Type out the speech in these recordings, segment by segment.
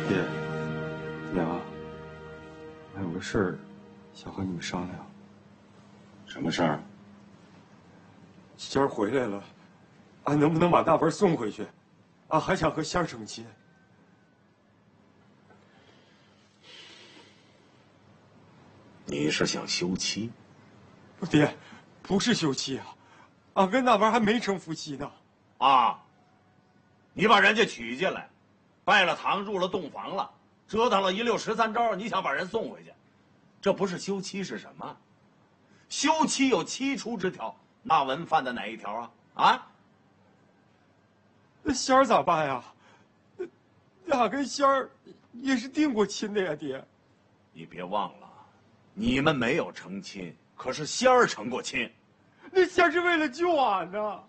爹，娘，我有个事儿想和你们商量。 什么事儿？ 仙儿回来了，俺能不能把大文送回去？俺还想和仙儿成亲。 你是想休妻？ 爹，不是休妻啊，俺跟大文还没成夫妻呢。 啊！你把人家娶进来，拜了堂，入了洞房了，折腾了一溜13招，你想把人送回去？这不是休妻是什么？休妻有7出之条，那文犯的哪一条啊？啊？ 那仙儿咋办呀？俺跟仙儿也是定过亲的呀，爹。 你别忘了，你们没有成亲，可是仙儿成过亲。 那仙儿是为了救俺呢。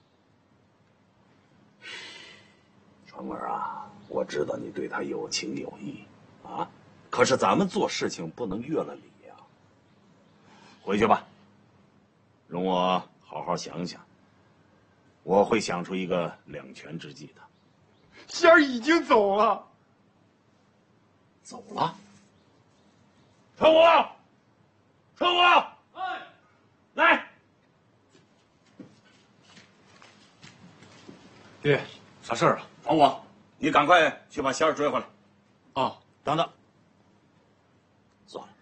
传文啊，我知道你对他有情有义，啊，可是咱们做事情不能越了礼呀。回去吧，容我好好想想，我会想出一个两全之计的。 仙儿已经走了。 走了。传武，传武，哎，来。 爹，啥事儿啊？ 传武，你赶快去把仙儿追回来。 啊， 等等。算了。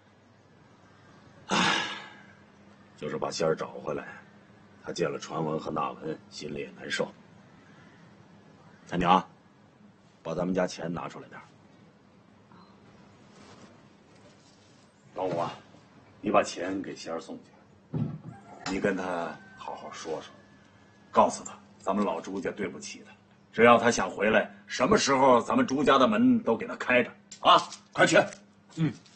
唉，就是把仙儿找回来，他见了传闻和那文，心里也难受。三娘，把咱们家钱拿出来点儿。老五啊，你把钱给仙儿送去，你跟他好好说说，告诉他咱们老朱家对不起他，只要他想回来，什么时候咱们朱家的门都给他开着啊！快去。 嗯。